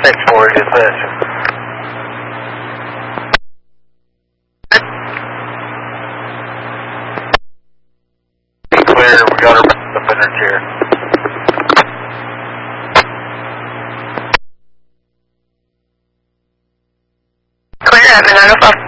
6-4, dispatch. Clear, we got her up in her chair. Clear, Evan, 905.